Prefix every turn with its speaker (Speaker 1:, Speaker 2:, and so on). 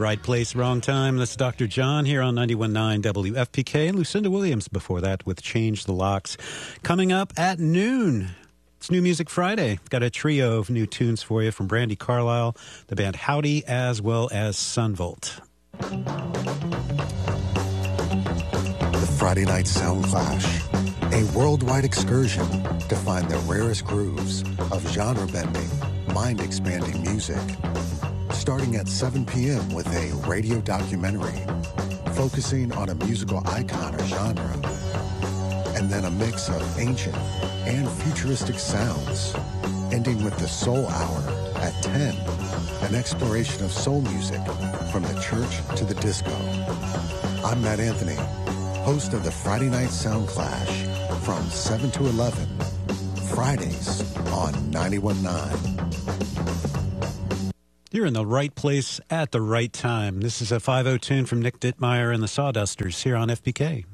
Speaker 1: Right place, wrong time. This is Dr. John here on 91.9 WFPK, and Lucinda Williams before that with Change the Locks. Coming up at noon, it's New Music Friday. Got a trio of new tunes for you from Brandi Carlile, the band Howdy, as well as Sunvolt.
Speaker 2: The Friday Night Sound Clash, a worldwide excursion to find the rarest grooves of genre-bending, mind-expanding music. Starting at 7 p.m. with a radio documentary focusing on a musical icon or genre, and then a mix of ancient and futuristic sounds, ending with the Soul Hour at 10, an exploration of soul music from the church to the disco. I'm Matt Anthony, host of the Friday Night Sound Clash from 7 to 11, Fridays on 91.9.
Speaker 1: You're in the right place at the right time. This is a 5:00 tune from Nick Dittmeyer and the Sawdusters here on FPK.